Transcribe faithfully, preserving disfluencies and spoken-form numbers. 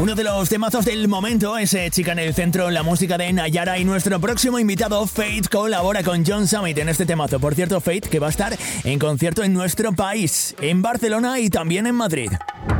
Uno de los temazos del momento es eh, Chica en el Centro, la música de Nayara, y nuestro próximo invitado, Fate, colabora con John Summit en este temazo. Por cierto, Fate, que va a estar en concierto en nuestro país, en Barcelona y también en Madrid.